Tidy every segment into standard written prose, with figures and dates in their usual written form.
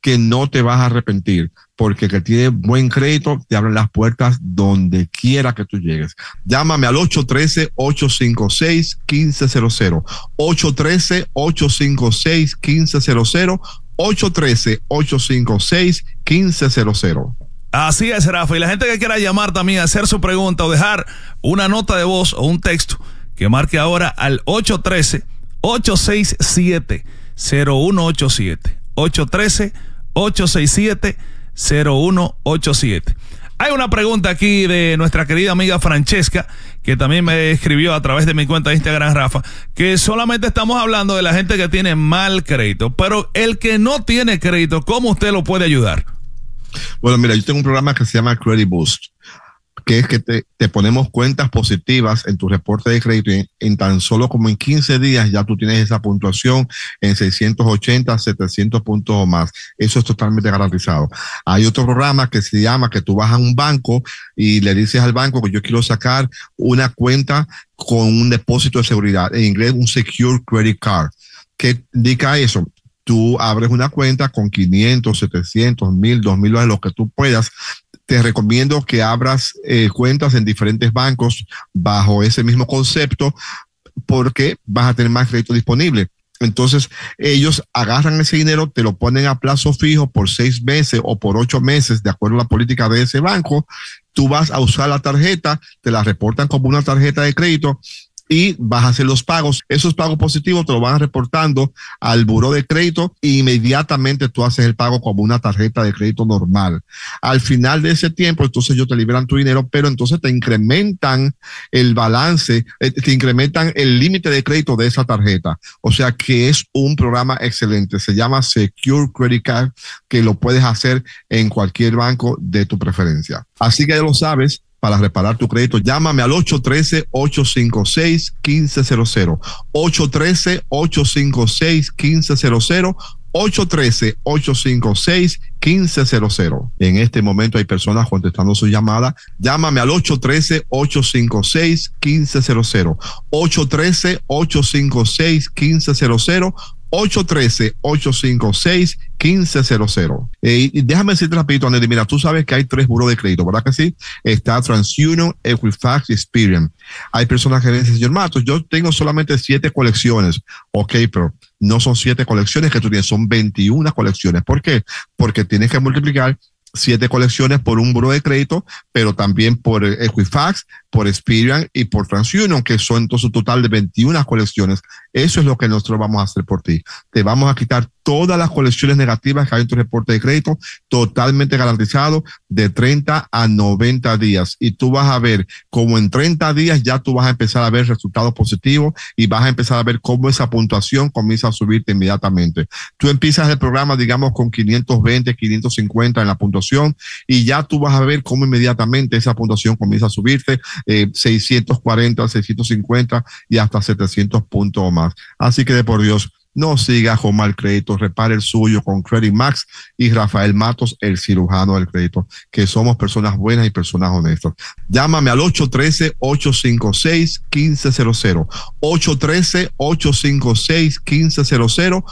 que no te vas a arrepentir, porque el que tiene buen crédito te abre las puertas donde quiera que tú llegues. Llámame al 813-856-1500, 813-856-1500, 813-856-1500. Así es, Rafa. Y la gente que quiera llamar también, hacer su pregunta o dejar una nota de voz o un texto, que marque ahora al 813-867-0187. 813-867-0187. Hay una pregunta aquí de nuestra querida amiga Francesca, que también me escribió a través de mi cuenta de Instagram, Rafa, que solamente estamos hablando de la gente que tiene mal crédito, pero el que no tiene crédito, ¿cómo usted lo puede ayudar? Bueno, mira, yo tengo un programa que se llama Credit Boost, que es que te ponemos cuentas positivas en tu reporte de crédito y en tan solo como en 15 días ya tú tienes esa puntuación en 680, 700 puntos o más. Eso es totalmente garantizado. Hay otro programa que se llama que tú vas a un banco y le dices al banco que yo quiero sacar una cuenta con un depósito de seguridad. En inglés, un Secure Credit Card. ¿Qué indica eso? Tú abres una cuenta con 500, 700, 1000, 2000 dólares, lo que tú puedas. Te recomiendo que abras cuentas en diferentes bancos bajo ese mismo concepto, porque vas a tener más crédito disponible. Entonces, ellos agarran ese dinero, te lo ponen a plazo fijo por 6 meses o por 8 meses, de acuerdo a la política de ese banco. Tú vas a usar la tarjeta, te la reportan como una tarjeta de crédito y vas a hacer los pagos. Esos pagos positivos te lo van reportando al buró de crédito e inmediatamente tú haces el pago como una tarjeta de crédito normal. Al final de ese tiempo, entonces ellos te liberan tu dinero, pero entonces te incrementan el balance, te incrementan el límite de crédito de esa tarjeta. O sea que es un programa excelente. Se llama Secure Credit Card, que lo puedes hacer en cualquier banco de tu preferencia. Así que ya lo sabes. Para reparar tu crédito, llámame al 813-856-1500, 813-856-1500, 813-856-1500. En este momento hay personas contestando su llamada. Llámame al 813-856-1500, 813-856-1500, 813-856-1500. Y déjame decirte rapidito, Anely, mira, tú sabes que hay 3 buros de crédito, ¿verdad que sí? Está TransUnion, Equifax y Experian. Hay personas que dicen, señor Matos, yo tengo solamente 7 colecciones. Ok, pero no son 7 colecciones que tú tienes, son 21 colecciones. ¿Por qué? Porque tienes que multiplicar 7 colecciones por un buro de crédito, pero también por Equifax, por Experian y por TransUnion, que son entonces un total de 21 colecciones. Eso es lo que nosotros vamos a hacer por ti. Te vamos a quitar todas las colecciones negativas que hay en tu reporte de crédito, totalmente garantizado, de 30 a 90 días. Y tú vas a ver cómo en 30 días ya tú vas a empezar a ver resultados positivos y vas a empezar a ver cómo esa puntuación comienza a subirte inmediatamente. Tú empiezas el programa, digamos, con 520, 550 en la puntuación y ya tú vas a ver cómo inmediatamente esa puntuación comienza a subirte 640, 650 y hasta 700 puntos o más. Así que de por Dios, no sigas con mal crédito, repare el suyo con Credit Max y Rafael Matos, el cirujano del crédito, que somos personas buenas y personas honestas. Llámame al 813-856-1500, 813-856-1500,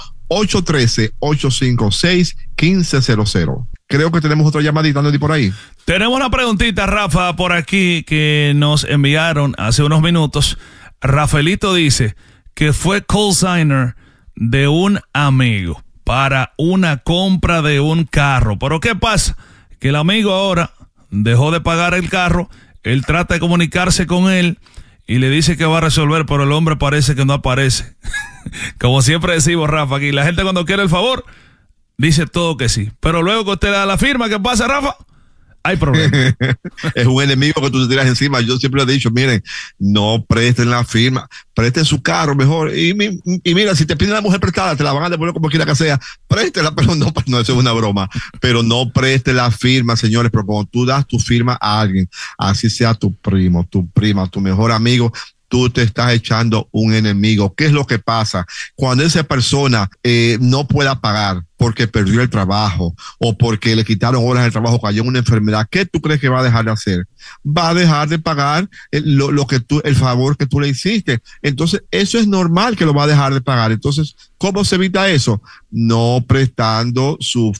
813-856-1500. Creo que tenemos otra llamadita, Andy, por ahí. Tenemos una preguntita, Rafa, por aquí que nos enviaron hace unos minutos. Rafaelito dice que fue cosigner de un amigo para una compra de un carro. Pero ¿qué pasa? Que el amigo ahora dejó de pagar el carro, él trata de comunicarse con él y le dice que va a resolver, pero el hombre parece que no aparece. Como siempre decimos, Rafa, aquí la gente cuando quiere el favor dice todo que sí, pero luego que usted da la firma, ¿qué pasa, Rafa? Hay problemas. Es un enemigo que tú te tiras encima. Yo siempre le he dicho, miren, no presten la firma, presten su carro mejor. Y mira, si te piden la mujer prestada, te la van a devolver como quiera que sea. Préstela, pero no, eso es una broma. Pero no preste la firma, señores, pero cuando tú das tu firma a alguien, así sea tu primo, tu prima, tu mejor amigo, tú te estás echando un enemigo. ¿Qué es lo que pasa? Cuando esa persona no pueda pagar porque perdió el trabajo o porque le quitaron horas del trabajo, cayó en una enfermedad, ¿qué tú crees que va a dejar de hacer? Va a dejar de pagar el favor que tú le hiciste. Entonces, eso es normal que lo va a dejar de pagar. Entonces, ¿cómo se evita eso? No prestando su